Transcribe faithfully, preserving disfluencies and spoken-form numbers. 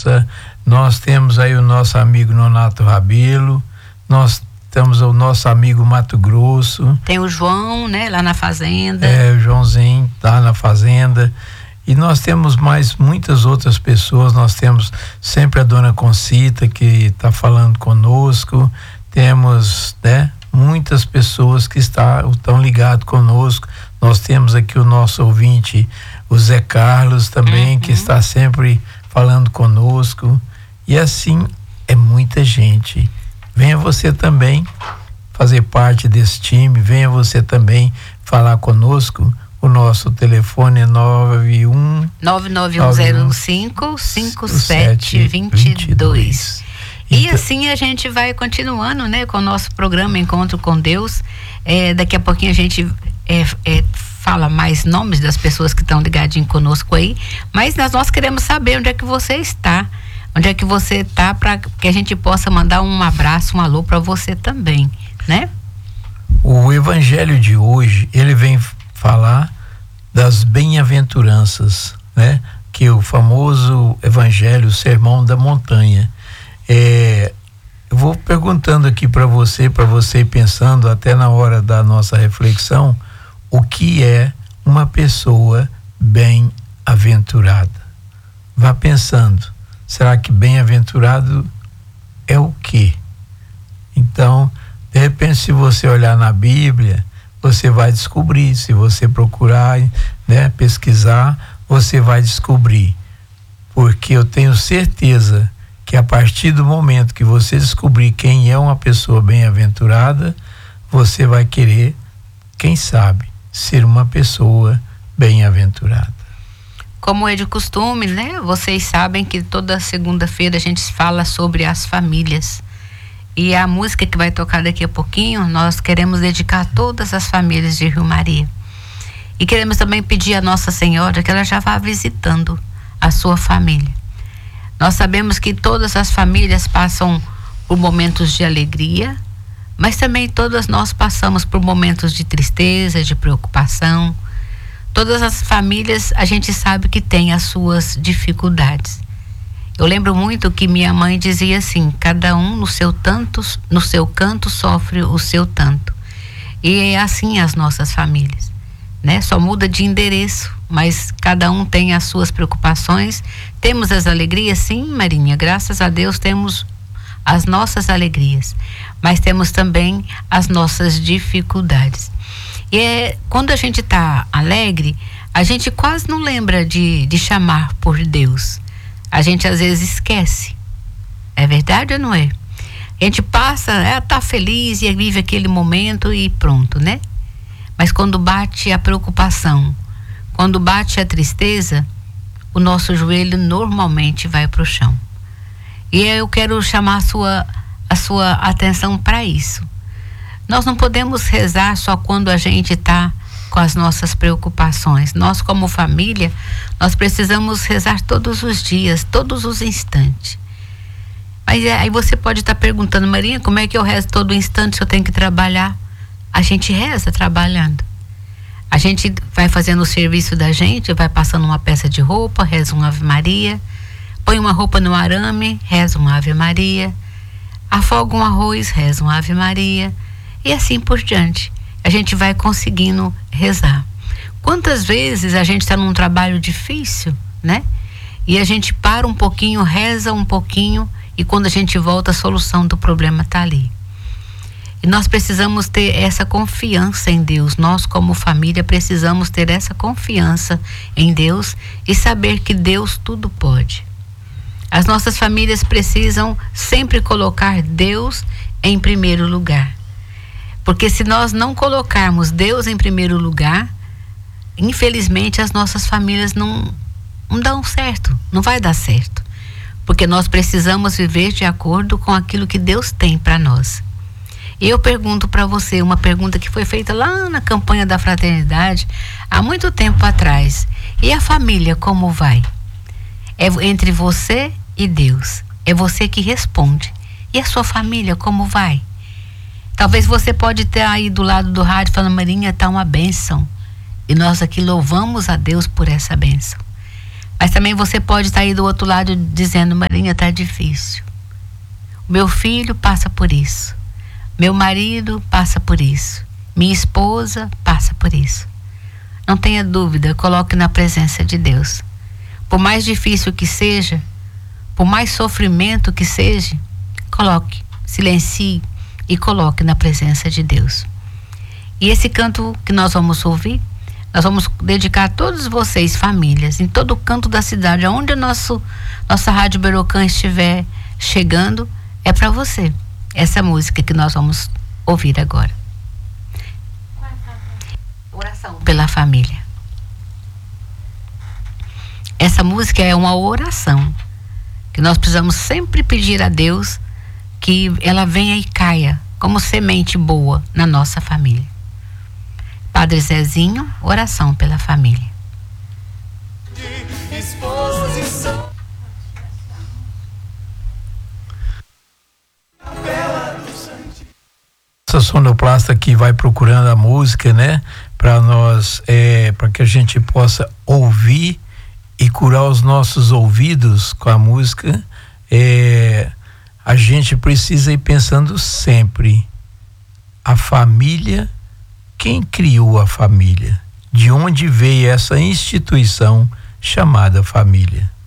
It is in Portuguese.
França, nós temos aí o nosso amigo Nonato Rabelo, nós temos o nosso amigo Mato Grosso. Tem o João, né, lá na fazenda. É, o Joãozinho tá na fazenda. E nós temos mais muitas outras pessoas. Nós temos sempre a dona Concita, que está falando conosco. Temos, né, muitas pessoas que está, estão ligadas conosco. Nós temos aqui o nosso ouvinte, o Zé Carlos também, uhum. que está sempre falando conosco. E assim é muita gente. Venha você também fazer parte desse time, venha você também falar conosco. O nosso telefone é nove um nove nove um zero cinco cinco sete dois dois. E então, assim a gente vai continuando, né, com o nosso programa Encontro com Deus. É, daqui a pouquinho a gente é, é, fala mais nomes das pessoas que estão ligadinhos conosco aí, mas nós, nós queremos saber onde é que você está, onde é que você está, para que a gente possa mandar um abraço, um alô para você também, né? O evangelho de hoje, ele vem falar das bem-aventuranças, né? Que é o famoso evangelho, o Sermão da Montanha. É, eu vou perguntando aqui para você, para você ir pensando até na hora da nossa reflexão, o que é uma pessoa bem-aventurada? Vá pensando, será que bem-aventurado é o quê? Então, de repente, se você olhar na Bíblia, você vai descobrir. Se você procurar, né, pesquisar, você vai descobrir. Porque eu tenho certeza que a partir do momento que você descobrir quem é uma pessoa bem-aventurada, você vai querer, quem sabe, ser uma pessoa bem-aventurada. Como é de costume, né? Vocês sabem que toda segunda-feira a gente fala sobre as famílias. E a música que vai tocar daqui a pouquinho, nós queremos dedicar a todas as famílias de Rio Maria. E queremos também pedir a Nossa Senhora que ela já vá visitando a sua família. Nós sabemos que todas as famílias passam por momentos de alegria, mas também todas nós passamos por momentos de tristeza, de preocupação. Todas as famílias a gente sabe que tem as suas dificuldades. Eu lembro muito que minha mãe dizia assim: cada um no seu tanto, no seu canto sofre o seu tanto. E é assim as nossas famílias, né? Só muda de endereço, mas cada um tem as suas preocupações. Temos as alegrias, sim, Marinha, graças a Deus temos as nossas alegrias, mas temos também as nossas dificuldades. E é, quando a gente está alegre, a gente quase não lembra de, de chamar por Deus. A gente às vezes esquece. É verdade ou não é? A gente passa, é, tá feliz e vive aquele momento e pronto, né? Mas quando bate a preocupação, quando bate a tristeza, o nosso joelho normalmente vai para o chão. E eu quero chamar a sua, a sua atenção para isso. Nós não podemos rezar só quando a gente está com as nossas preocupações. Nós, como família, nós precisamos rezar todos os dias, todos os instantes. Mas aí você pode estar perguntando: Marinha, como é que eu rezo todo instante se eu tenho que trabalhar? A gente reza trabalhando. A gente vai fazendo o serviço da gente, vai passando uma peça de roupa, reza uma Ave Maria, põe uma roupa no arame, reza uma Ave Maria, afoga um arroz, reza uma Ave Maria, e assim por diante. A gente vai conseguindo rezar. Quantas vezes a gente está num trabalho difícil, né? E a gente para um pouquinho, reza um pouquinho, e quando a gente volta, a solução do problema está ali. E nós precisamos ter essa confiança em Deus. Nós, como família, precisamos ter essa confiança em Deus e saber que Deus tudo pode. As nossas famílias precisam sempre colocar Deus em primeiro lugar. Porque se nós não colocarmos Deus em primeiro lugar, infelizmente as nossas famílias não, não dão certo, não vai dar certo. Porque nós precisamos viver de acordo com aquilo que Deus tem para nós. E eu pergunto para você uma pergunta que foi feita lá na campanha da fraternidade, há muito tempo atrás. E a família, como vai? É entre você e Deus. É você que responde. E a sua família, como vai? Talvez você pode ter aí do lado do rádio falando: Marinha, tá uma bênção. E nós aqui louvamos a Deus por essa bênção. Mas também você pode estar aí do outro lado dizendo: Marinha, tá difícil. Meu filho passa por isso. Meu marido passa por isso. Minha esposa passa por isso. Não tenha dúvida, coloque na presença de Deus. Por mais difícil que seja, por mais sofrimento que seja, coloque, silencie e coloque na presença de Deus. E esse canto que nós vamos ouvir, nós vamos dedicar a todos vocês, famílias, em todo o canto da cidade, onde a nosso, nossa Rádio Berocã estiver chegando, é para você. Essa música que nós vamos ouvir agora. Oração pela família. Essa música é uma oração que nós precisamos sempre pedir a Deus que ela venha e caia como semente boa na nossa família. Padre Zezinho, oração pela família. Essa sonoplasta que vai procurando a música, né? Para nós, é, para que a gente possa ouvir e curar os nossos ouvidos com a música. É, a gente precisa ir pensando sempre: a família, quem criou a família? De onde veio essa instituição chamada família?